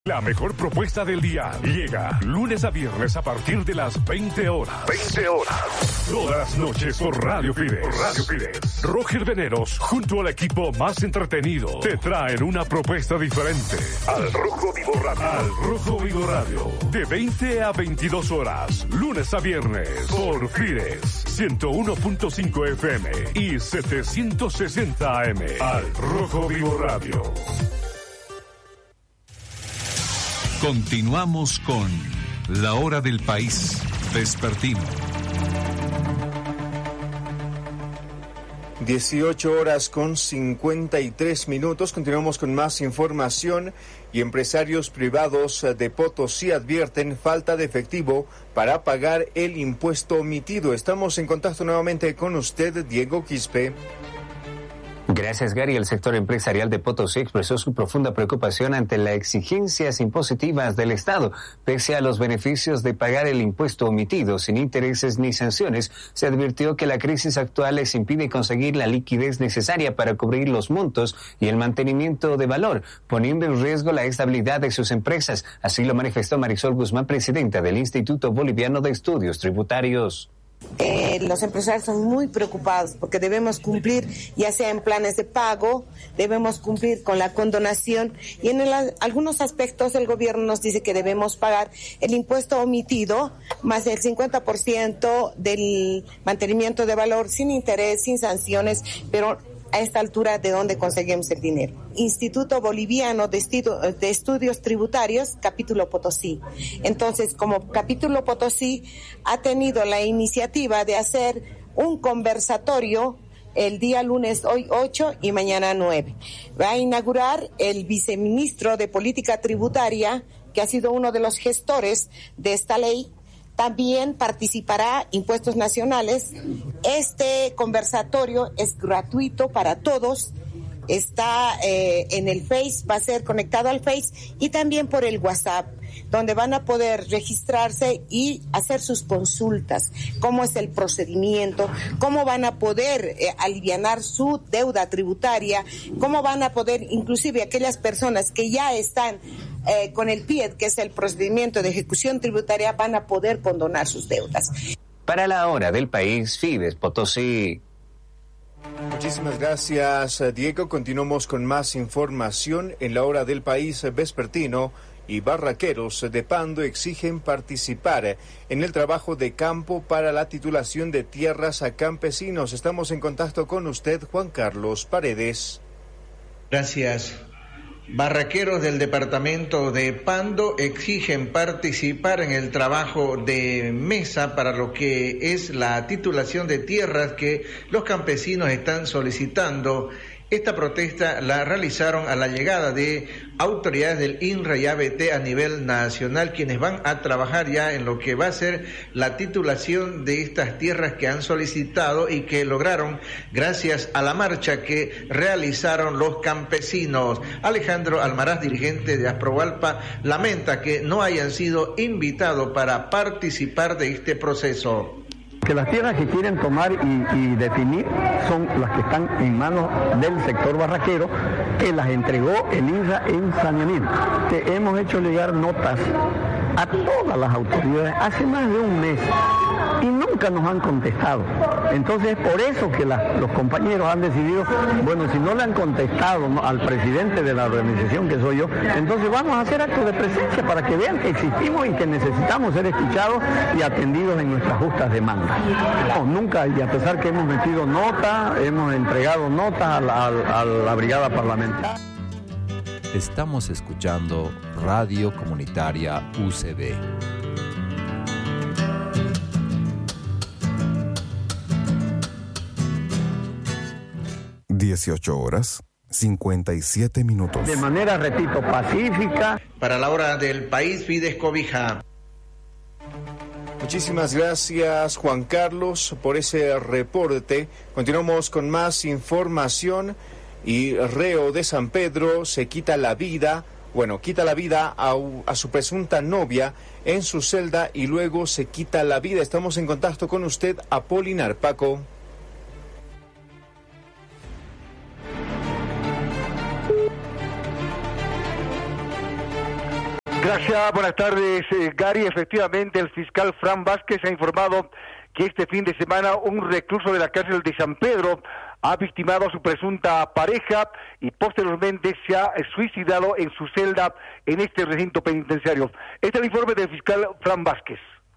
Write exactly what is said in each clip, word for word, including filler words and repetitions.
La mejor propuesta del día llega lunes a viernes a partir de las veinte horas. veinte horas. Todas las noches por Radio Fides. Por Radio Fides. Roger Veneros, junto al equipo más entretenido, te traen una propuesta diferente. Al Rojo Vivo Radio. Al Rojo Vivo Radio. De veinte a veintidós horas. Lunes a viernes. Por Fides. ciento uno punto cinco F M y setecientos sesenta A M. Al Rojo Vivo Radio. Continuamos con La Hora del País Vespertino. dieciocho horas con cincuenta y tres minutos. Continuamos con más información. Y empresarios privados de Potosí advierten falta de efectivo para pagar el impuesto omitido. Estamos en contacto nuevamente con usted, Diego Quispe. Gracias, Gary. El sector empresarial de Potosí expresó su profunda preocupación ante las exigencias impositivas del Estado. Pese a los beneficios de pagar el impuesto omitido sin intereses ni sanciones, se advirtió que la crisis actual les impide conseguir la liquidez necesaria para cubrir los montos y el mantenimiento de valor, poniendo en riesgo la estabilidad de sus empresas. Así lo manifestó Marisol Guzmán, presidenta del Instituto Boliviano de Estudios Tributarios. Eh, los empresarios son muy preocupados porque debemos cumplir, ya sea en planes de pago, debemos cumplir con la condonación y en el, algunos aspectos el gobierno nos dice que debemos pagar el impuesto omitido más el cincuenta por ciento del mantenimiento de valor sin interés, sin sanciones, pero a esta altura, ¿de dónde conseguimos el dinero? Instituto Boliviano de, Estu- de Estudios Tributarios, capítulo Potosí. Entonces, como capítulo Potosí ha tenido la iniciativa de hacer un conversatorio el día lunes, hoy ocho y mañana nueve. Va a inaugurar el viceministro de Política Tributaria, que ha sido uno de los gestores de esta ley. También participará Impuestos Nacionales. Este conversatorio es gratuito para todos. Está eh, en el Face, va a ser conectado al Face y también por el WhatsApp, donde van a poder registrarse y hacer sus consultas, cómo es el procedimiento, cómo van a poder eh, alivianar su deuda tributaria, cómo van a poder, inclusive aquellas personas que ya están eh, con el P I E D, que es el procedimiento de ejecución tributaria, van a poder condonar sus deudas. Para La Hora del País, Fides Potosí. Muchísimas gracias, Diego. Continuamos con más información en La Hora del País Vespertino. Y barraqueros de Pando exigen participar en el trabajo de campo para la titulación de tierras a campesinos. Estamos en contacto con usted, Juan Carlos Paredes. Gracias. Barraqueros del departamento de Pando exigen participar en el trabajo de mesa para lo que es la titulación de tierras que los campesinos están solicitando. Esta protesta la realizaron a la llegada de autoridades del INRA y A B T a nivel nacional, quienes van a trabajar ya en lo que va a ser la titulación de estas tierras que han solicitado y que lograron gracias a la marcha que realizaron los campesinos. Alejandro Almaraz, dirigente de Asprovalpa, lamenta que no hayan sido invitados para participar de este proceso. Que las tierras que quieren tomar y, y definir son las que están en manos del sector barraquero, que las entregó el INRA en saneamiento. Que hemos hecho llegar notas a todas las autoridades hace más de un mes y nunca nos han contestado. Entonces, por eso que la, los compañeros han decidido, bueno, si no le han contestado, ¿no?, al presidente de la organización, que soy yo, entonces vamos a hacer actos de presencia para que vean que existimos y que necesitamos ser escuchados y atendidos en nuestras justas demandas. No, nunca, y a pesar que hemos metido nota, hemos entregado notas a la, a la brigada parlamentaria. Estamos escuchando Radio Comunitaria U C B. dieciocho horas, cincuenta y siete minutos. De manera, repito, pacífica. Para La Hora del País, Fides Cobija. Muchísimas gracias, Juan Carlos, por ese reporte. Continuamos con más información. Y reo de San Pedro se quita la vida, bueno, quita la vida a, a su presunta novia en su celda y luego se quita la vida. Estamos en contacto con usted, Apolinar Paco. Gracias, buenas tardes, eh, Gary. Efectivamente, el fiscal Fran Vázquez ha informado que este fin de semana un recluso de la cárcel de San Pedro ha victimado a su presunta pareja y posteriormente se ha suicidado en su celda en este recinto penitenciario. Este es el informe del fiscal Fran Vázquez.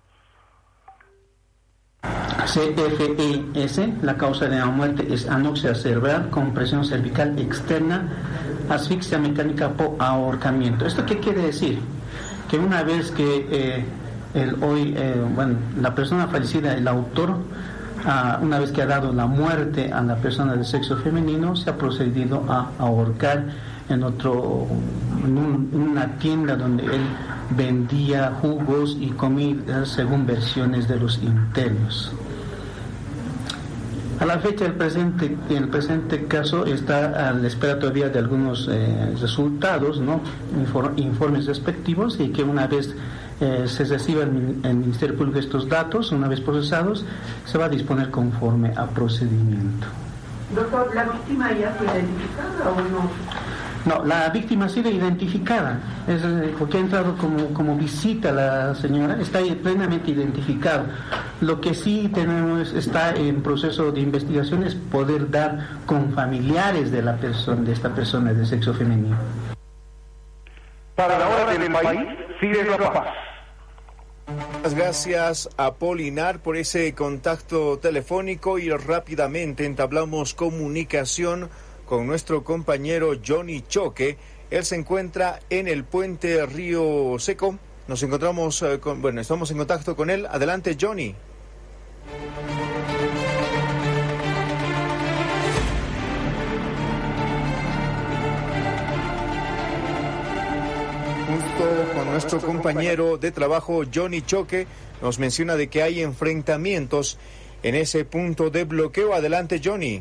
C F E S, la causa de la muerte es anoxia cerebral, compresión cervical externa, asfixia mecánica por ahorcamiento. ¿Esto qué quiere decir? Que una vez que eh, el hoy, eh, bueno, la persona fallecida, el autor, uh, una vez que ha dado la muerte a la persona del sexo femenino, se ha procedido a ahorcar en otro, en, un, en una tienda donde él vendía jugos y comidas según versiones de los internos. A la fecha, el presente, el presente caso está a la espera todavía de algunos eh, resultados, ¿no? Infor, informes respectivos, y que una vez eh, se reciba el, el Ministerio Público estos datos, una vez procesados, se va a disponer conforme a procedimiento. Doctor, ¿la víctima ya fue identificada o no? No, la víctima ha sido identificada, es porque ha entrado como, como visita la señora, está plenamente identificado. Lo que sí tenemos, está en proceso de investigación, es poder dar con familiares de la persona, de esta persona de sexo femenino. Para la hora del país, sigue la paz. Muchas gracias a Polinar por ese contacto telefónico y rápidamente entablamos comunicación con nuestro compañero Johnny Choque. Él se encuentra en el puente Río Seco. Nos encontramos, eh, con, bueno, estamos en contacto con él. Adelante, Johnny. Justo con nuestro compañero de trabajo Johnny Choque, nos menciona de que hay enfrentamientos en ese punto de bloqueo. Adelante, Johnny.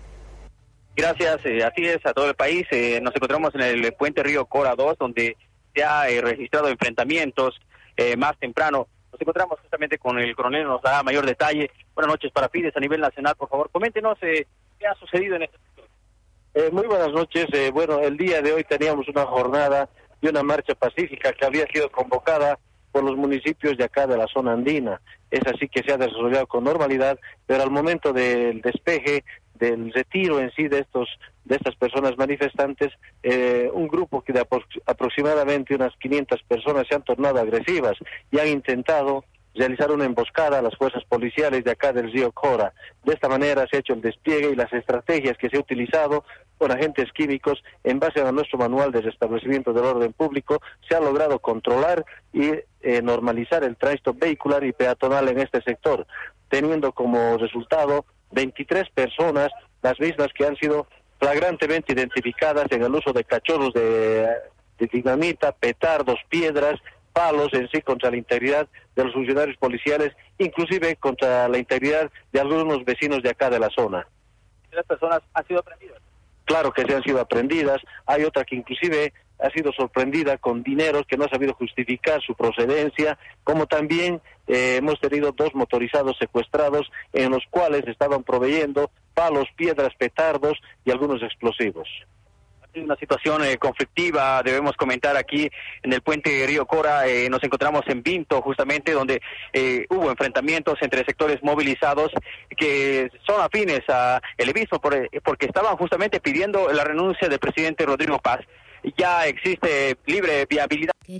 Gracias, eh, así es, a todo el país. Eh, nos encontramos en el puente Río Cora dos, donde se ha eh, registrado enfrentamientos eh, más temprano. Nos encontramos justamente con el coronel, nos dará mayor detalle. Buenas noches para Fides a nivel nacional, por favor, coméntenos eh, qué ha sucedido en este sector. Eh, muy buenas noches. Eh, bueno, el día de hoy teníamos una jornada y una marcha pacífica que había sido convocada por los municipios de acá de la zona andina. Es así que se ha desarrollado con normalidad, pero al momento del despeje, del retiro en sí de estos de estas personas manifestantes, eh, un grupo que de apro- aproximadamente unas quinientas personas se han tornado agresivas y han intentado realizar una emboscada a las fuerzas policiales de acá del río Cora. De esta manera se ha hecho el despliegue y las estrategias que se ha utilizado con agentes químicos en base a nuestro manual de restablecimiento del orden público, se ha logrado controlar y eh, normalizar el tránsito vehicular y peatonal en este sector, teniendo como resultado veintitrés personas, las mismas que han sido flagrantemente identificadas en el uso de cachorros de, de dinamita, petardos, piedras, palos en sí contra la integridad de los funcionarios policiales, inclusive contra la integridad de algunos vecinos de acá de la zona. ¿Las personas han sido aprendidas? Claro que se han sido aprendidas, hay otra que inclusive ha sido sorprendida con dinero que no ha sabido justificar su procedencia, como también eh, hemos tenido dos motorizados secuestrados en los cuales estaban proveyendo palos, piedras, petardos y algunos explosivos. Una situación eh, conflictiva, debemos comentar aquí en el puente Río Cora. Eh, nos encontramos en Vinto, justamente donde eh, hubo enfrentamientos entre sectores movilizados que son afines a el mismo, por, porque estaban justamente pidiendo la renuncia del presidente Rodrigo Paz. Ya existe libre viabilidad.